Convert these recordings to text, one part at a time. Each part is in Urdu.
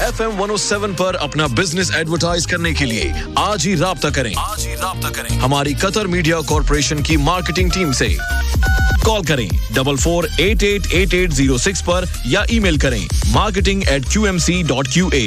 FM 107 पर अपना बिजनेस एडवर्टाइज करने के लिए आज ही राब्ता करें हमारी कतर मीडिया कॉर्पोरेशन की मार्केटिंग टीम से कॉल करें 44888806 पर या ईमेल करें marketing@qmc.qa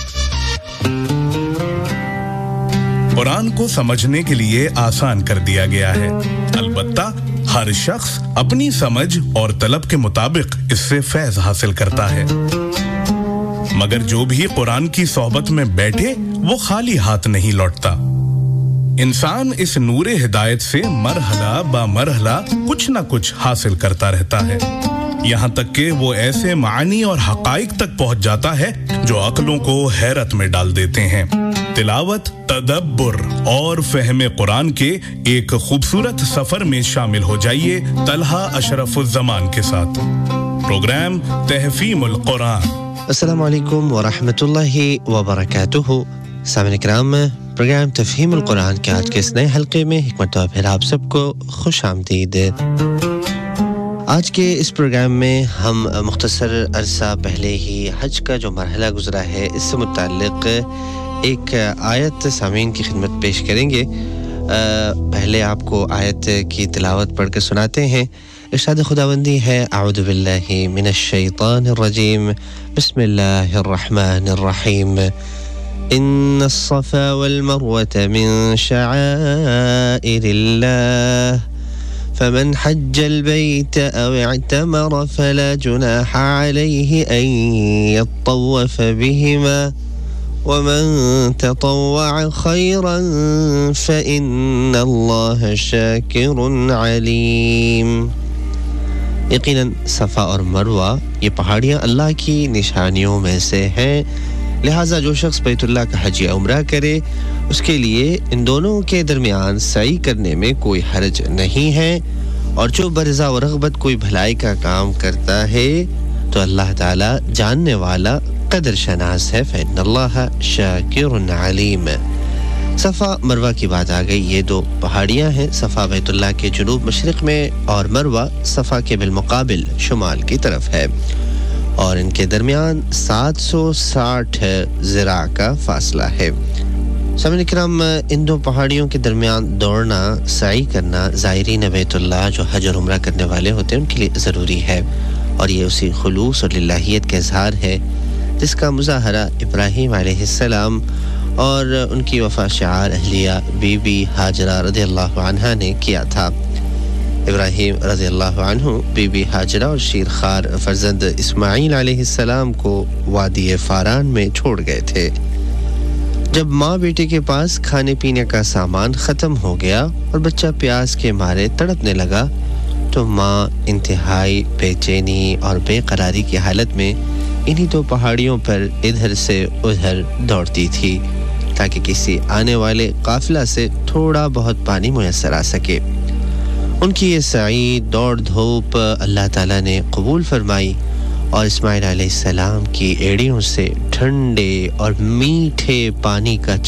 कुरान को समझने के लिए आसान कर दिया गया है अलबत्ता हर शख्स अपनी समझ और तलब के मुताबिक इससे फैज़ हासिल करता है मगर जो भी कुरान की सोहबत में बैठे वो खाली हाथ नहीं लौटता इंसान इस नूरे हिदायत से मरहला बा मरहला कुछ ना कुछ हासिल करता रहता है यहाँ तक कि वो ऐसे मानी और हकाइक तक पहुँच जाता है जो अक्लों को हैरत में डाल देते हैं तिलावत तदब्बुर और फ़हम कुरान के एक खूबसूरत सफर में शामिल हो जाइए तलहा अशरफुज़्ज़मान के साथ प्रोग्राम तहफ़ीमुल कुरान अस्सलामु अलैकुम व रहमतुल्लाहि व बरकातुहू सामईन किराम प्रोग्राम तफहीमुल कुरान के आज के इस नए हलके में एक मरतबा फिर आप सबको खुशामदीद आज के इस प्रोग्राम में हम मुख्तसर अरसा पहले ही हज का जो मरहला गुजरा है इससे मुताल्लिक एक आयत सामीन की खिदमत पेश करेंगे पहले आपको आयत की तिलावत पढ़ के सुनाते हैं इरशाद खुदावंदी है अऊज़ु बिल्लाहि मिनश शैतानिर रजीम बिस्मिल्लाहिर रहमानिर रहीम इन्नस सफ़ा वल मरवत मिन शआइरिल्लाह فمن حج البيت أو اعتمر فلا جناح عليه أن يطوف بهما ومن تطوع خيرا فإن الله شاكر عليم یقیناً صفا اور مروہ یہ پہاڑیاں اللہ کی نشانیوں میں سے ہیں لہٰذا جو شخص بیت اللہ کا حج یا عمرہ کرے اس کے لیے ان دونوں کے درمیان سعی کرنے میں کوئی حرج نہیں ہے اور جو برضا و رغبت کوئی بھلائی کا کام کرتا ہے تو اللہ تعالی جاننے والا قدر شناس ہے فإن اللہ شاکر علیم صفا مروہ کی بات آ گئی یہ دو پہاڑیاں ہیں صفا بیت اللہ کے جنوب مشرق میں اور مروہ صفا کے بالمقابل شمال کی طرف ہے اور ان کے درمیان 760 ذراع کا فاصلہ ہے سامعین کرام ان دو پہاڑیوں کے درمیان دوڑنا سعی کرنا زائرین بیت اللہ جو حج اور عمرہ کرنے والے ہوتے ہیں ان کے لیے ضروری ہے اور یہ اسی خلوص اور للہیت کا اظہار ہے جس کا مظاہرہ ابراہیم علیہ السلام اور ان کی وفا شعار اہلیہ بی بی ہاجرہ رضی اللہ عنہا نے کیا تھا ابراہیم رضی اللہ عنہ بی بی ہاجرہ اور شیرخوار فرزند اسماعیل علیہ السلام کو وادی فاران میں چھوڑ گئے تھے جب ماں بیٹے کے پاس کھانے پینے کا سامان ختم ہو گیا اور بچہ پیاس کے مارے تڑپنے لگا تو ماں انتہائی بے چینی اور بے قراری کی حالت میں انہی دو پہاڑیوں پر ادھر سے ادھر دوڑتی تھی تاکہ کسی آنے والے قافلہ سے تھوڑا بہت پانی میسر آ سکے ان کی یہ سعی دوڑ دھوپ اللہ تعالیٰ نے قبول فرمائی اور اسماعیل علیہ السلام کی ایڑیوں سے ٹھنڈے اور میٹھے پانی کا